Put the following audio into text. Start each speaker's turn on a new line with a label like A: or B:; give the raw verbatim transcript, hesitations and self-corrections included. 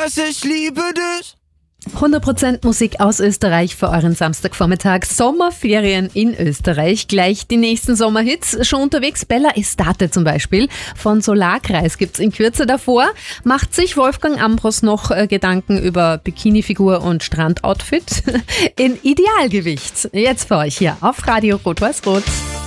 A: dass ich liebe dich.
B: hundert Prozent Musik aus Österreich für euren Samstagvormittag. Sommerferien in Österreich. Gleich die nächsten Sommerhits. Schon unterwegs Bella Estate zum Beispiel. Von Solarkreis gibt's in Kürze davor. Macht sich Wolfgang Ambros noch äh, Gedanken über Bikinifigur und Strandoutfit? In Idealgewicht. Jetzt für euch hier auf Radio Rot-Weiß-Rot.